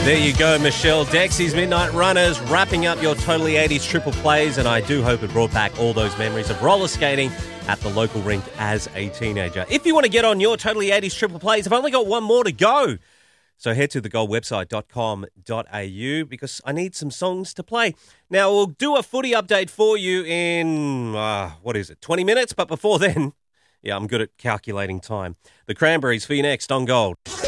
There you go, Michelle. Dexy's Midnight Runners, wrapping up your Totally 80s triple plays, and I do hope it brought back all those memories of roller skating at the local rink as a teenager. If you want to get on your Totally 80s triple plays, I've only got one more to go. So head to thegoldwebsite.com.au because I need some songs to play. Now, we'll do a footy update for you in, 20 minutes? But before then, I'm good at calculating time. The Cranberries for you next on Gold.